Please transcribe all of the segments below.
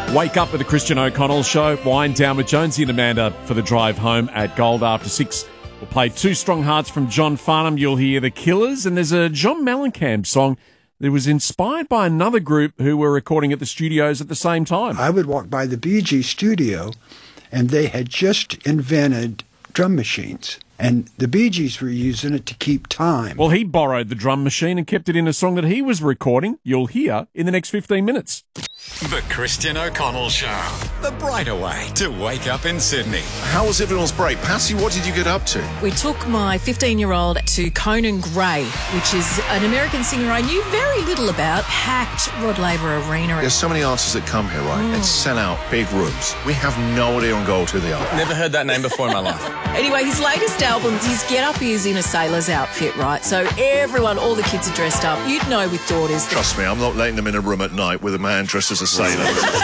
Wake up with the Christian O'Connell Show. Wind down with Jonesy and Amanda for the drive home at Gold after 6. We'll play Two Strong Hearts from John Farnham. You'll hear The Killers. And there's a John Mellencamp song that was inspired by another group who were recording at the studios at the same time. I would walk by the Bee Gees studio, and they had just invented drum machines. And the Bee Gees were using it to keep time. Well, he borrowed the drum machine and kept it in a song that he was recording. You'll hear in the next 15 minutes. The Christian O'Connell Show. The brighter way to wake up in Sydney. How was everyone's break? Patsy, what did you get up to? We took my 15-year-old to Conan Gray, which is an American singer I knew very little about. Packed Rod Laver Arena. There's so many artists that come here, right, and sell out big rooms. We have no idea on Gold who they are. Never heard that name before in my life. Anyway, his latest album, his get-up is in a sailor's outfit, right? So everyone, all the kids are dressed up. You'd know with daughters. Trust me, I'm not letting them in a room at night with a man dressed as a sailor.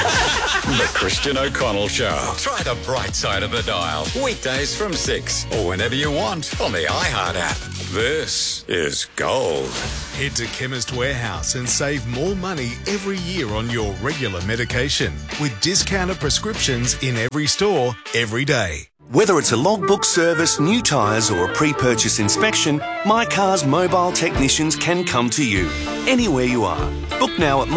The Christian O'Connell Show. Try the bright side of the dial. Weekdays from 6 or whenever you want on the iHeart app. This is Gold. Head to Chemist Warehouse and save more money every year on your regular medication with discounted prescriptions in every store, every day. Whether it's a logbook service, new tyres or a pre-purchase inspection, My Car's mobile technicians can come to you, anywhere you are. Book now at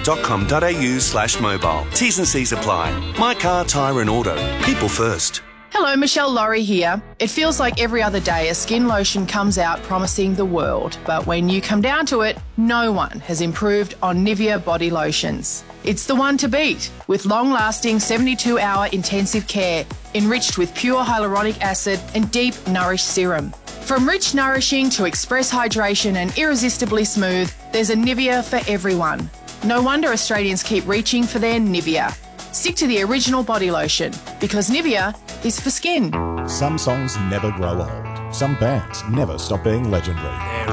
mycar.com.au/mobile. T's and C's apply. My Car, Tyre and Auto. People first. Hello, Michelle Laurie here. It feels like every other day a skin lotion comes out promising the world, but when you come down to it, no one has improved on Nivea body lotions. It's the one to beat, with long-lasting 72-hour intensive care, enriched with pure hyaluronic acid and deep Nourish serum. From rich nourishing to express hydration and irresistibly smooth, there's a Nivea for everyone. No wonder Australians keep reaching for their Nivea. Stick to the original body lotion, because Nivea is for skin. Some songs never grow old. Some bands never stop being legendary.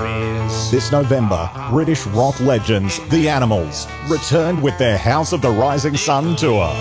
This November, British rock legends, The Animals, returned with their House of the Rising Sun tour.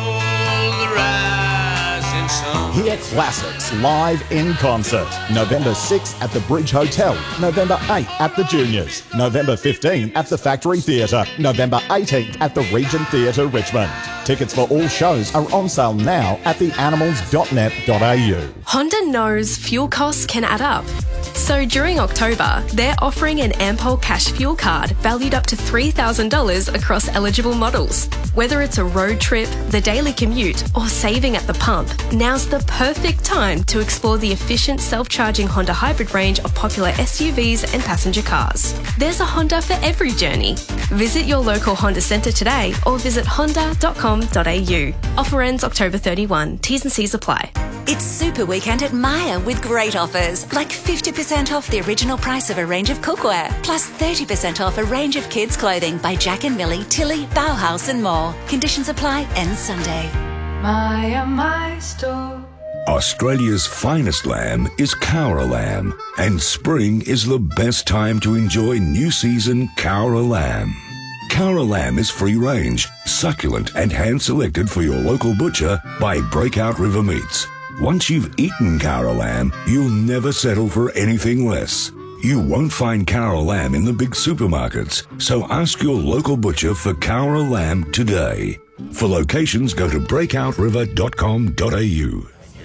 Hear classics live in concert. November 6th at the Bridge Hotel. November 8th at the Juniors. November 15th at the Factory Theatre. November 18th at the Regent Theatre, Richmond. Tickets for all shows are on sale now at theanimals.net.au. Honda knows fuel costs can add up. So during October, they're offering an Ampol Cash Fuel Card valued up to $3,000 across eligible models. Whether it's a road trip, the daily commute, or saving at the pump, now's the perfect time to explore the efficient self-charging Honda hybrid range of popular SUVs and passenger cars. There's a Honda for every journey. Visit your local Honda centre today or visit honda.com.au. Offer ends October 31. T's and C's apply. It's Super Weekend at Myer with great offers, like 50% off the original price of a range of cookware, plus 30% off a range of kids' clothing by Jack and Millie, Tilly, Bauhaus and more. Conditions apply, ends Sunday. Myer, my store. Australia's finest lamb is Cowra lamb, and spring is the best time to enjoy new season Cowra lamb. Cowra lamb is free range, succulent and hand-selected for your local butcher by Breakout River Meats. Once you've eaten Cowra lamb, you'll never settle for anything less. You won't find Cowra lamb in the big supermarkets, so ask your local butcher for Cowra lamb today. For locations, go to breakoutriver.com.au.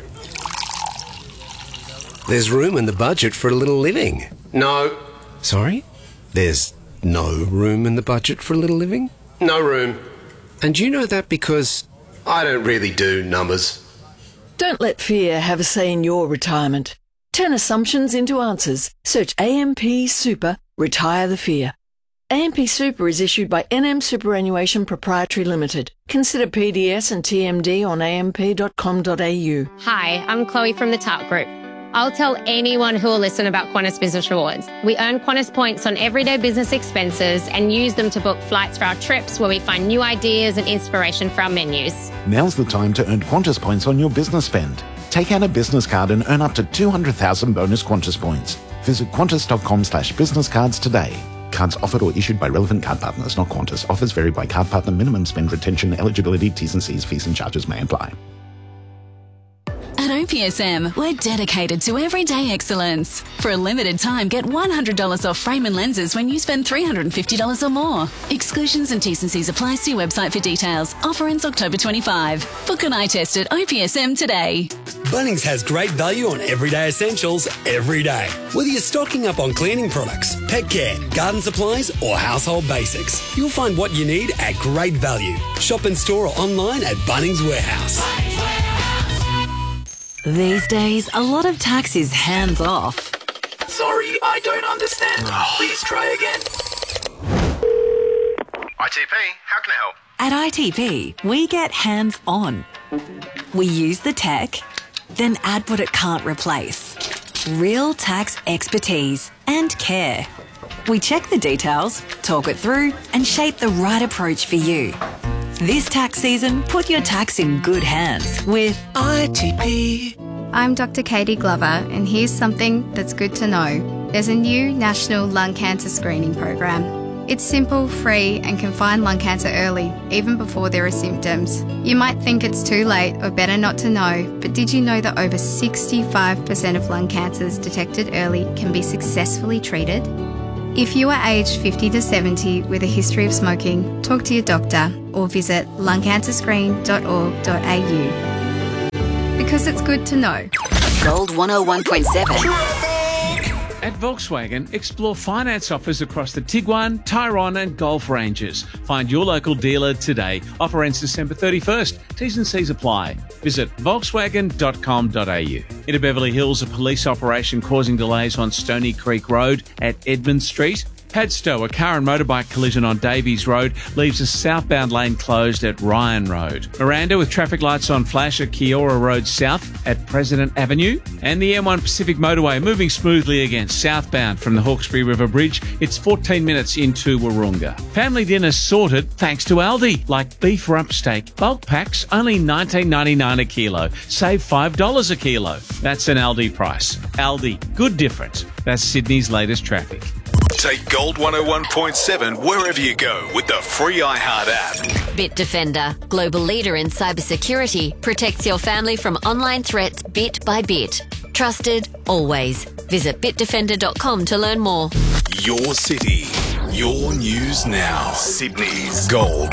There's room in the budget for a little living. No. Sorry? There's no room in the budget for a little living? No room. And you know that because I don't really do numbers. Don't let fear have a say in your retirement. Turn assumptions into answers. Search AMP Super, Retire the Fear. AMP Super is issued by NM Superannuation Proprietary Limited. Consider PDS and TMD on amp.com.au. Hi, I'm Chloe from the TARP Group. I'll tell anyone who will listen about Qantas Business Rewards. We earn Qantas points on everyday business expenses and use them to book flights for our trips where we find new ideas and inspiration for our menus. Now's the time to earn Qantas points on your business spend. Take out a business card and earn up to 200,000 bonus Qantas points. Visit qantas.com/businesscards today. Cards offered or issued by relevant card partners, not Qantas. Offers vary by card partner. Minimum spend, retention, eligibility, T's and C's, fees and charges may apply. At OPSM, we're dedicated to everyday excellence. For a limited time, get $100 off frame and lenses when you spend $350 or more. Exclusions and T&Cs apply. See website for details. Offer ends October 25. Book an eye test at OPSM today. Bunnings has great value on everyday essentials every day. Whether you're stocking up on cleaning products, pet care, garden supplies or household basics, you'll find what you need at great value. Shop in store or online at Bunnings Warehouse. These days, a lot of tax is hands off. Sorry, I don't understand. Please try again. ITP, how can I help? At ITP, we get hands on. We use the tech, then add what it can't replace. Real tax expertise and care. We check the details, talk it through, and shape the right approach for you. This tax season, put your tax in good hands with ITP. I'm Dr. Katie Glover, and here's something that's good to know. There's a new national lung cancer screening program. It's simple, free, and can find lung cancer early, even before there are symptoms. You might think it's too late or better not to know, but did you know that over 65% of lung cancers detected early can be successfully treated? If you are aged 50 to 70 with a history of smoking, talk to your doctor or visit lungcancerscreen.org.au. Because it's good to know. Gold 101.7. At Volkswagen, explore finance offers across the Tiguan, Tyrone and Golf ranges. Find your local dealer today. Offer ends December 31st. T's and C's apply. Visit volkswagen.com.au. In Beverly Hills, a police operation causing delays on Stony Creek Road at Edmund Street. Padstow, a car and motorbike collision on Davies Road leaves a southbound lane closed at Ryan Road. Miranda with traffic lights on flash at Kiora Road South at President Avenue. And the M1 Pacific Motorway moving smoothly again southbound from the Hawkesbury River Bridge. It's 14 minutes into Wahroonga. Family dinner sorted thanks to Aldi, like beef rump steak. Bulk packs only $19.99 a kilo. Save $5 a kilo. That's an Aldi price. Aldi, good difference. That's Sydney's latest traffic. Take Gold 101.7 wherever you go with the free iHeart app. Bitdefender, global leader in cybersecurity, protects your family from online threats bit by bit. Trusted, always. Visit bitdefender.com to learn more. Your city, your news now. Sydney's Gold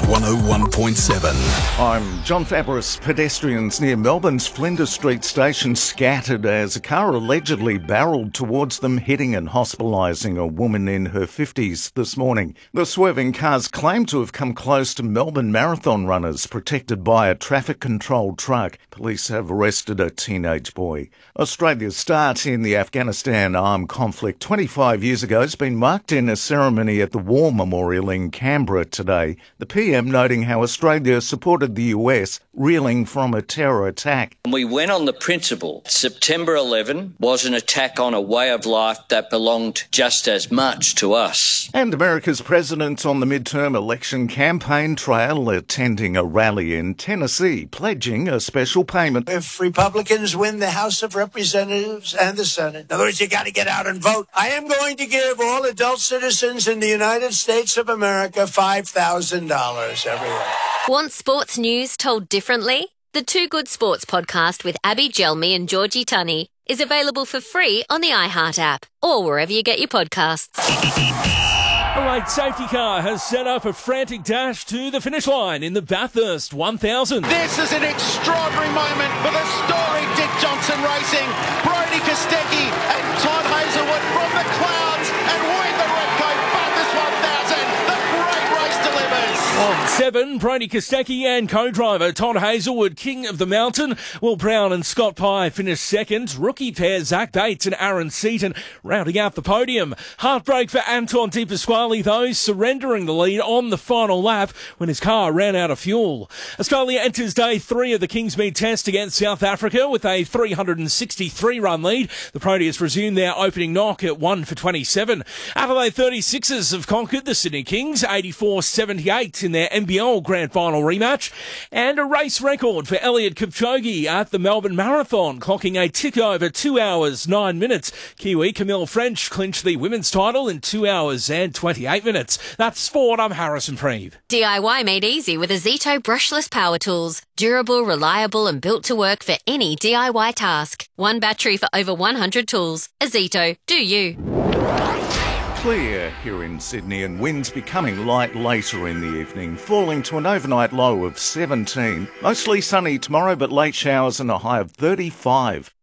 101.7. I'm John Fabris. Pedestrians near Melbourne's Flinders Street station scattered as a car allegedly barrelled towards them, hitting and hospitalising a woman in her 50s this morning. The swerving cars claim to have come close to Melbourne marathon runners protected by a traffic-controlled truck. Police have arrested a teenage boy. Australia's start in the Afghanistan armed conflict 25 years ago has been marked in a ceremony at the War Memorial in Canberra today. The PM noting how Australia supported the US reeling from a terror attack. We went on the principle September 11 was an attack on a way of life that belonged just as much to us. And America's president on the midterm election campaign trail attending a rally in Tennessee, pledging a special payment. If Republicans win the House of Representatives and the Senate, in other words, you got to get out and vote, I am going to give all adult citizens in the United States of America $5,000 every year. Want sports news told differently? The Two Good Sports podcast with Abby Gelmi and Georgie Tunney is available for free on the iHeart app or wherever you get your podcasts. A late safety car has set up a frantic dash to the finish line in the Bathurst 1000. This is an extraordinary moment for the story Dick Johnson Racing. Brodie Kostecki and Todd Hazelwood from the clouds and win the Repco Bathurst 1000. The great race delivers. On 7, Brodie Kostecki and co-driver Todd Hazelwood, king of the mountain. Will Brown and Scott Pye finished second. Rookie pair Zach Bates and Aaron Seaton rounding out the podium. Heartbreak for Anton De Pasquale, though, surrendering the lead on the final lap when his car ran out of fuel. Australia enters day 3 of the Kingsmead Test against South Africa with a 363-run lead. The Proteas resume their opening knock at 1 for 27. Adelaide 36ers have conquered the Sydney Kings 84-78 in their NBL BBL Grand Final rematch. And a race record for Eliud Kipchoge at the Melbourne Marathon, clocking a tick over 2 hours, 9 minutes. Kiwi Camille French clinched the women's title in 2 hours and 28 minutes. That's sport. I'm Harrison Preeve. DIY made easy with Azito brushless power tools. Durable, reliable and built to work for any DIY task. One battery for over 100 tools. Azito, do you. Clear here in Sydney and winds becoming light later in the evening, falling to an overnight low of 17. Mostly sunny tomorrow, but late showers and a high of 35.